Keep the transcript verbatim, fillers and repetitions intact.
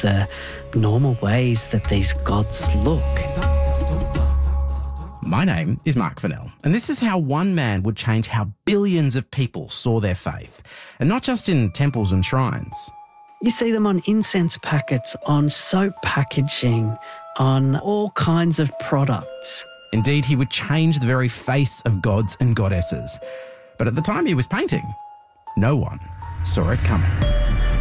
the normal ways that these gods look. My name is Mark Fennell, and this is how one man would change how billions of people saw their faith, and not just in temples and shrines. You see them on incense packets, on soap packaging, on all kinds of products. Indeed, he would change the very face of gods and goddesses. But at the time he was painting, no one saw it coming.